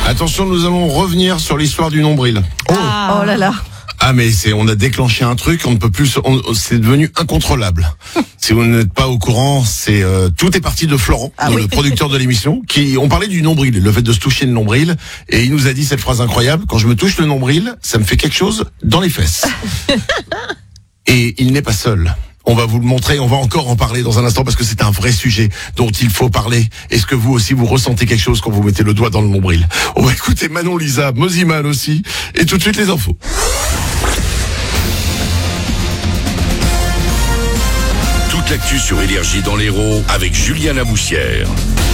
Attention, nous allons revenir sur l'histoire du nombril. Oh là là. Ah mais on a déclenché un truc, on ne peut plus, c'est devenu incontrôlable. Si vous n'êtes pas au courant, tout est parti de Florent, le producteur de l'émission, on parlait du nombril, le fait de se toucher le nombril, et il nous a dit cette phrase incroyable: quand je me touche le nombril, ça me fait quelque chose dans les fesses. Et il n'est pas seul. On va vous le montrer, on va encore en parler dans un instant parce que c'est un vrai sujet dont il faut parler. Est-ce que vous aussi vous ressentez quelque chose quand vous mettez le doigt dans le nombril? On va écouter Manon Lisa, Moziman aussi, et tout de suite les infos. Toute l'actu sur Énergie dans l'Hérault avec Julien Laboussière.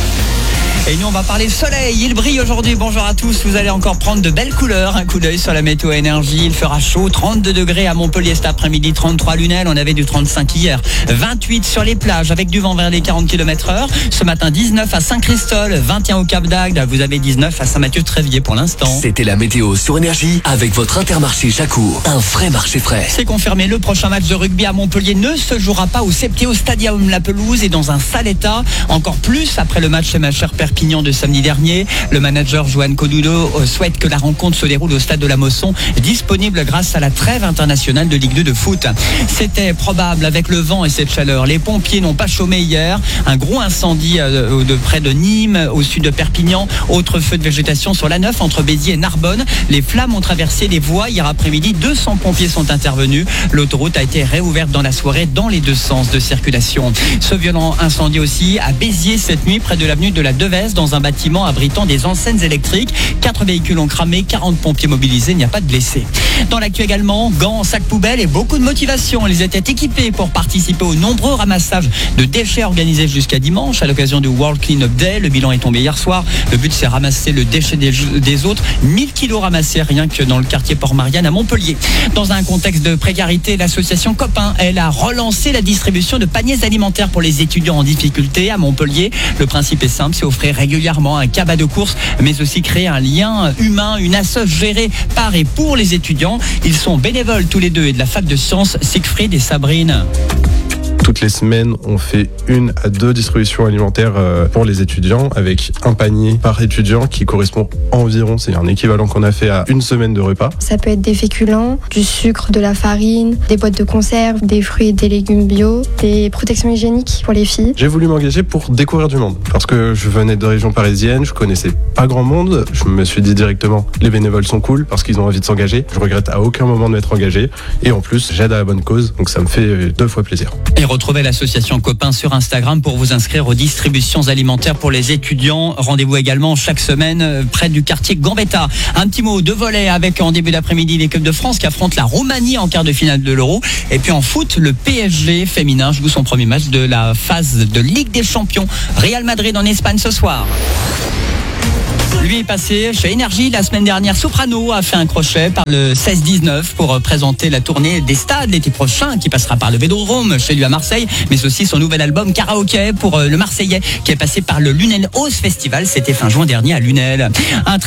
Et nous, on va parler soleil. Il brille aujourd'hui. Bonjour à tous. Vous allez encore prendre de belles couleurs. Un coup d'œil sur la météo énergie. Il fera chaud. 32 degrés à Montpellier cet après-midi. 33 à Lunel. On avait du 35 hier. 28 sur les plages avec du vent vers les 40 km/h. Ce matin, 19 à Saint-Christol. 21 au Cap d'Agde. Vous avez 19 à Saint-Mathieu-de-Tréviers pour l'instant. C'était la météo sur Énergie avec votre Intermarché Jacour. Un vrai marché frais. C'est confirmé. Le prochain match de rugby à Montpellier ne se jouera pas au Septéo Stadium. La pelouse est dans un sale état. Encore plus après le match MHR Perpignan de samedi dernier. Le manager Johan Kodulo souhaite que la rencontre se déroule au stade de la Mosson, disponible grâce à la trêve internationale de Ligue 2 de foot. C'était probable avec le vent et cette chaleur. Les pompiers n'ont pas chômé hier. Un gros incendie de près de Nîmes, au sud de Perpignan. Autre feu de végétation sur l'A9 entre Béziers et Narbonne. Les flammes ont traversé les voies hier après-midi. 200 pompiers sont intervenus. L'autoroute a été réouverte dans la soirée dans les deux sens de circulation. Ce violent incendie aussi à Béziers cette nuit près de l'avenue de la Devèze dans un bâtiment abritant des enseignes électriques. 4 véhicules ont cramé, 40 pompiers mobilisés, il n'y a pas de blessés. Dans l'actu également, gants, sacs poubelles et beaucoup de motivation. Ils étaient équipés pour participer aux nombreux ramassages de déchets organisés jusqu'à dimanche à l'occasion du World Clean-up Day. Le bilan est tombé hier soir. Le but, c'est ramasser le déchet des autres. 1000 kilos ramassés rien que dans le quartier Port-Marianne à Montpellier. Dans un contexte de précarité, l'association Copain, elle a relancé la distribution de paniers alimentaires pour les étudiants en difficulté à Montpellier. Le principe est simple, c'est offrir régulièrement un cabas de course, mais aussi créer un lien humain, une asso gérée par et pour les étudiants. Ils sont bénévoles tous les deux et de la fac de sciences, Siegfried et Sabrine. Toutes les semaines, on fait 1 à 2 distributions alimentaires pour les étudiants avec un panier par étudiant qui correspond environ, c'est un équivalent qu'on a fait à 1 semaine de repas. Ça peut être des féculents, du sucre, de la farine, des boîtes de conserve, des fruits et des légumes bio, des protections hygiéniques pour les filles. J'ai voulu m'engager pour découvrir du monde parce que je venais de région parisienne, je connaissais pas grand monde. Je me suis dit directement, les bénévoles sont cool parce qu'ils ont envie de s'engager. Je regrette à aucun moment de m'être engagé et en plus, j'aide à la bonne cause, donc ça me fait 2 fois plaisir. Et retrouvez l'association Copain sur Instagram pour vous inscrire aux distributions alimentaires pour les étudiants. Rendez-vous également chaque semaine près du quartier Gambetta. Un petit mot de volley avec en début d'après-midi l'équipe de France qui affronte la Roumanie en quart de finale de l'Euro. Et puis en foot, le PSG féminin joue son premier match de la phase de Ligue des Champions. Real Madrid en Espagne ce soir. Lui est passé chez Énergie la semaine dernière. Soprano a fait un crochet par le 16-19 pour présenter la tournée des stades l'été prochain qui passera par le Vélodrome chez lui à Marseille, mais aussi son nouvel album Karaoké pour le Marseillais qui est passé par le Lunel House Festival. C'était fin juin dernier à Lunel.